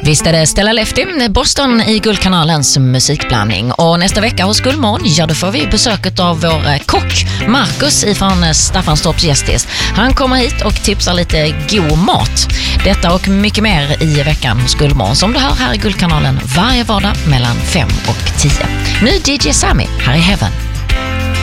Visst är det Stella Lefty, Boston i Guldkanalens musikblandning. Och nästa vecka hos Guldmorgon, ja då får vi besöket av vår kock Marcus ifrån Staffanstorps Gästis. Han kommer hit och tipsar lite god mat. Detta och mycket mer i veckan hos Guldmorgon som du hör här i Guldkanalen varje vardag mellan 5 och 10. Nu DJ Sammy, här i Heaven.